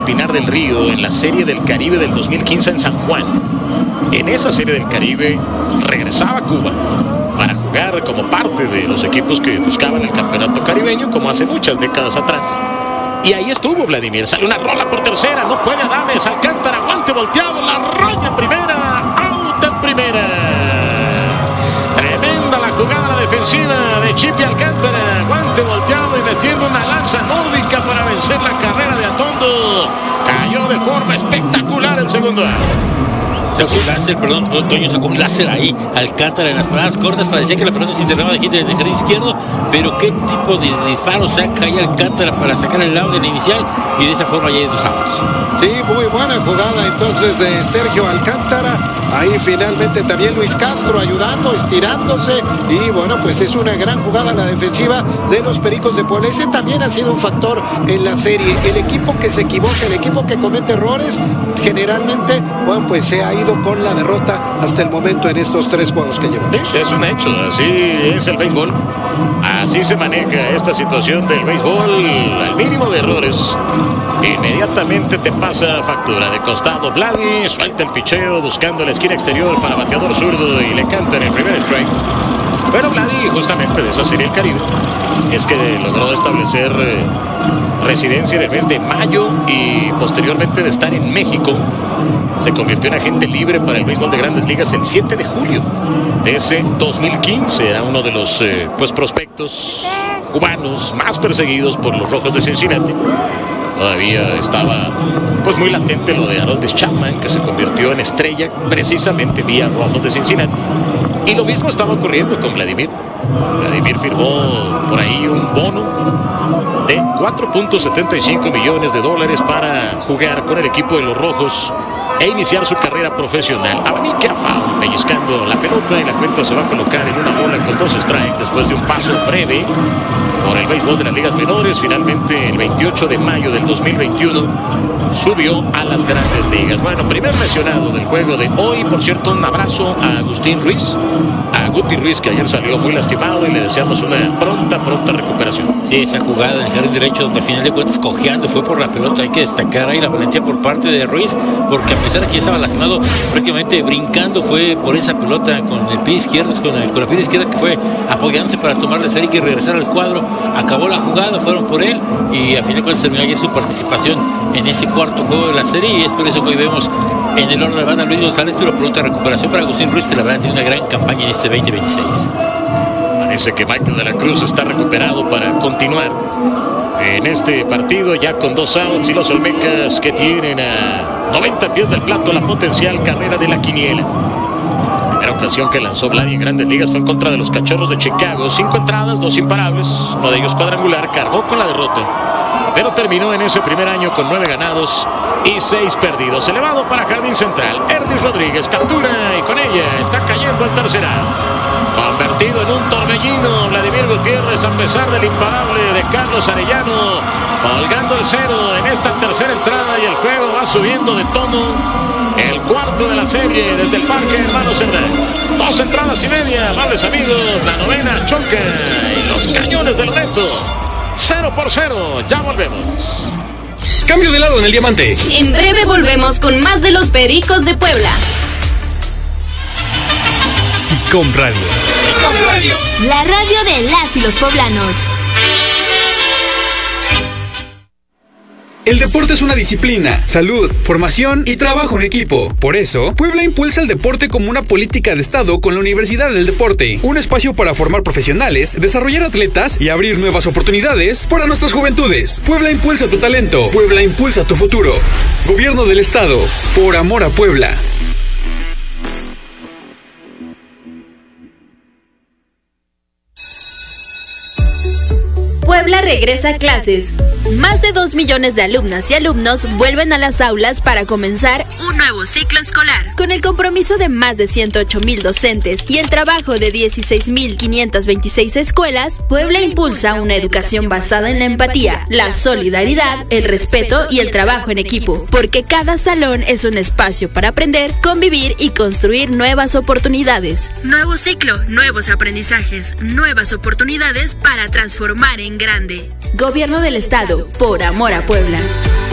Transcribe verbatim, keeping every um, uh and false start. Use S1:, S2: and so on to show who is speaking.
S1: Pinar del Río en la Serie del Caribe del dos mil quince en San Juan. En esa Serie del Caribe regresaba a Cuba para jugar como parte de los equipos que buscaban el campeonato caribeño, como hace muchas décadas atrás. Y ahí estuvo Vladimir. Sale una rola por tercera, no puede Adames, Alcántara, guante volteado, la roña en primera, out en primera. Tremenda la jugada la defensiva de Chipi Alcántara, guante volteado y metiendo una lanza nórdica para vencer la carrera de Atondo. Cayó de forma espectacular el segundo out.
S2: Sacó un láser, perdón, Toño sacó un láser ahí, Alcántara en las paradas cortas, parecía que la pelota se internaba de hit en el jardín izquierdo, pero qué tipo de disparo saca ahí Alcántara para sacar el lado en la inicial y de esa forma ya hay dos outs.
S3: Sí, muy buena jugada entonces de Sergio Alcántara, ahí finalmente también Luis Castro ayudando, estirándose, y bueno, pues es una gran jugada la defensiva de los Pericos de Puebla. Ese también ha sido un factor en la serie, el equipo que se equivoca, el equipo que comete errores, generalmente, bueno, pues se ha ido con la derrota hasta el momento en estos tres juegos que llevamos.
S1: Sí, es un hecho, así es el béisbol, así se maneja esta situación del béisbol, al mínimo de errores, inmediatamente te pasa factura. De costado, Vladi suelta el picheo buscando la esquina exterior para bateador zurdo y le canta en el primer strike. Pero Vladi, justamente de esa Serie del Caribe, es que logró establecer eh, residencia en el mes de mayo y posteriormente de estar en México, se convirtió en agente libre para el béisbol de Grandes Ligas el siete de julio de ese dos mil quince. Era uno de los eh, pues prospectos cubanos más perseguidos por los Rojos de Cincinnati. Todavía estaba pues muy latente lo de Aroldis Chapman, que se convirtió en estrella precisamente vía Rojos de Cincinnati. Y lo mismo estaba ocurriendo con Vladimir. Vladimir firmó por ahí un bono de cuatro punto setenta y cinco millones de dólares para jugar con el equipo de los Rojos e iniciar su carrera profesional. Abanique a foul, pellizcando la pelota, y la cuenta se va a colocar en una bola con dos strikes después de un paso breve por el béisbol de las ligas menores. Finalmente, el veintiocho de mayo del dos mil veintiuno, subió a las Grandes Ligas. Bueno, primer lesionado del juego de hoy. Por cierto, un abrazo a Agustín Ruiz, a Guti Ruiz, que ayer salió muy lastimado, y le deseamos una pronta, pronta recuperación.
S2: Sí, esa jugada en el jardín derecho, donde al final de cuentas cojeando fue por la pelota. Hay que destacar ahí la valentía por parte de Ruiz, porque a pesar de que ya estaba lastimado, prácticamente brincando fue por esa pelota con el pie izquierdo, con, el, con la pierna izquierda, que fue apoyándose para tomar la esfera y que regresar al cuadro. Acabó la jugada, fueron por él, y a fin de cuentas terminó ayer su participación en ese cuarto juego de la serie, y es por eso que hoy vemos en el orden de la banda Luis González, pero pronta recuperación para Agustín Ruiz, que la verdad tiene una gran campaña en este veinte veintiséis.
S1: Parece que Michael de la Cruz está recuperado para continuar en este partido, ya con dos outs, y los Olmecas, que tienen a noventa pies del plato la potencial carrera de la quiniela. La primera ocasión que lanzó Vladi en Grandes Ligas fue en contra de los Cachorros de Chicago. Cinco entradas, dos imparables, uno de ellos cuadrangular, cargó con la derrota, pero terminó en ese primer año con nueve ganados y seis perdidos. Elevado para Jardín Central, Erdis Rodríguez captura, y con ella está cayendo al tercer out. Convertido en un torbellino, Vladimir Gutiérrez, a pesar del imparable de Carlos Arellano, colgando el cero en esta tercera entrada, y el juego va subiendo de tono. El cuarto de la serie desde el Parque Hermano Cerdán. Dos entradas y media, amables amigos. La novena choca y los cañones del reto. Cero por cero, ya volvemos.
S4: Cambio de lado en el diamante.
S5: En breve volvemos con más de los Pericos de Puebla.
S4: SICOM Radio. SICOM Radio.
S5: La radio de las y los poblanos.
S4: El deporte es una disciplina, salud, formación y trabajo en equipo. Por eso, Puebla impulsa el deporte como una política de Estado con la Universidad del Deporte. Un espacio para formar profesionales, desarrollar atletas y abrir nuevas oportunidades para nuestras juventudes. Puebla impulsa tu talento. Puebla impulsa tu futuro. Gobierno del Estado. Por amor a Puebla.
S5: Puebla regresa a clases. Más de dos millones de alumnas y alumnos vuelven a las aulas para comenzar un nuevo ciclo escolar. Con el compromiso de más de ciento ocho mil docentes y el trabajo de dieciséis mil quinientas veintiséis escuelas, Puebla impulsa una educación basada en la empatía, la solidaridad, el respeto y el trabajo en equipo. Porque cada salón es un espacio para aprender, convivir y construir nuevas oportunidades. Nuevo ciclo, nuevos aprendizajes, nuevas oportunidades para transformar en grande. Gobierno del Estado, por amor a Puebla.